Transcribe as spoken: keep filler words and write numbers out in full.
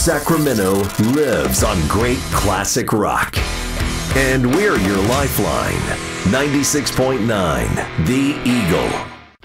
Sacramento lives on great classic rock. And we're your lifeline. ninety-six point nine, The Eagle.